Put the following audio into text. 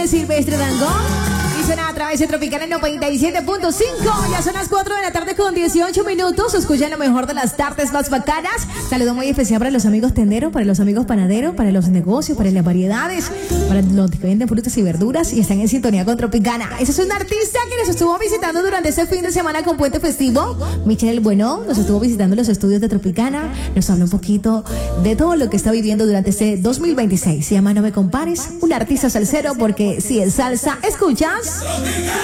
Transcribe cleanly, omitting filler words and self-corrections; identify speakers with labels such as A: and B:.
A: Silvestre Dangond y suena a través de Tropical en 97.5. Ya son las 4 de la tarde con 18 minutos. Escuchan lo mejor de las tardes más bacanas. Saludo muy especial para los amigos tenderos, para los amigos panaderos, para los negocios, para las variedades, para los que venden frutas y verduras y están en sintonía con Tropicana. Ese es un artista que nos estuvo visitando durante este fin de semana con Puente Festivo. Michelle El Bueno nos estuvo visitando los estudios de Tropicana. Nos habla un poquito de todo lo que está viviendo durante este 2026. Se llama No Me Compares, un artista salsero, porque si es salsa, ¿escuchas?